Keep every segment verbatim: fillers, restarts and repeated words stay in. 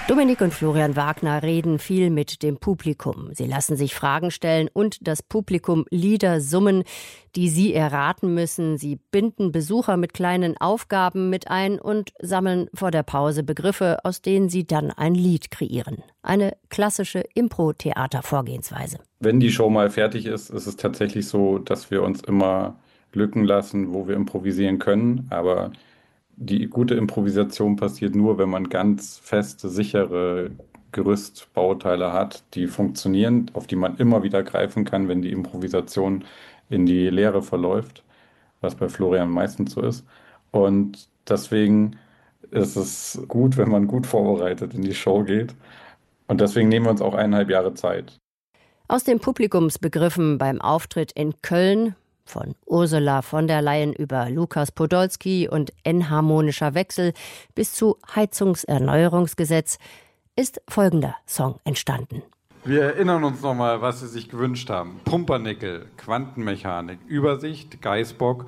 Dominik und Florian Wagner reden viel mit dem Publikum. Sie lassen sich Fragen stellen und das Publikum Lieder summen, die sie erraten müssen. Sie binden Besucher mit kleinen Aufgaben mit ein und sammeln vor der Pause Begriffe, aus denen sie dann ein Lied kreieren. Eine klassische Impro-Theater-Vorgehensweise. Wenn die Show mal fertig ist, ist es tatsächlich so, dass wir uns immer Lücken lassen, wo wir improvisieren können. Aber die gute Improvisation passiert nur, wenn man ganz feste, sichere Gerüstbauteile hat, die funktionieren, auf die man immer wieder greifen kann, wenn die Improvisation in die Leere verläuft, was bei Florian meistens so ist. Und deswegen ist es gut, wenn man gut vorbereitet in die Show geht. Und deswegen nehmen wir uns auch eineinhalb Jahre Zeit. Aus den Publikumsbegriffen beim Auftritt in Köln, von Ursula von der Leyen über Lukas Podolski und enharmonischer Wechsel bis zu Heizungserneuerungsgesetz, ist folgender Song entstanden. Wir erinnern uns nochmal, was Sie sich gewünscht haben. Pumpernickel, Quantenmechanik, Übersicht, Geißbock,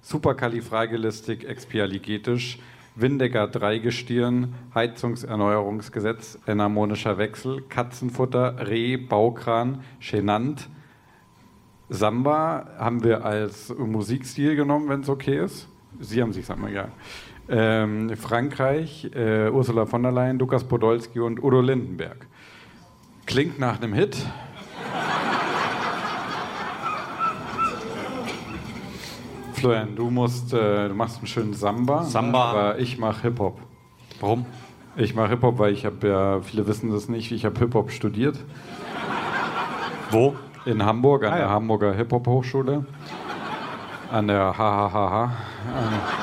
Superkalifragilistik-Expialigetisch, Windecker Dreigestirn, Heizungserneuerungsgesetz, enharmonischer Wechsel, Katzenfutter, Reh, Baukran, Genant. Samba haben wir als Musikstil genommen, wenn es okay ist. Sie haben sich Samba, ja. Ähm, Frankreich, äh, Ursula von der Leyen, Lukas Podolski und Udo Lindenberg. Klingt nach einem Hit. Florian, du musst, äh, du machst einen schönen Samba. Samba. Aber ich mache Hip-Hop. Warum? Ich mache Hip-Hop, weil ich habe ja, viele wissen das nicht, ich habe Hip-Hop studiert. Wo? In Hamburg, an ah, der ja. Hamburger Hip-Hop-Hochschule. An der H H H H.